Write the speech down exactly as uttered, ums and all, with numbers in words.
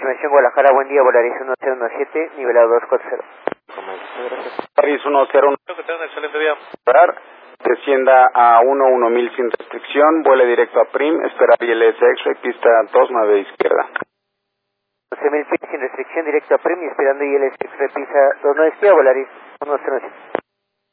aproximación Guadalajara, buen día, Volaris uno cero uno siete, nivelado dos cuatro cero. Volaris uno cero uno. Que tenga un excelente día. Parar, descienda a uno uno mil sin restricción, vuele directo a Prim, esperar I L S X-Ray, pista dos nueve izquierda. once mil pies sin restricción, directo a Prim y esperando I L S X-Ray, pista dos nueve izquierda, Volaris uno cero uno siete.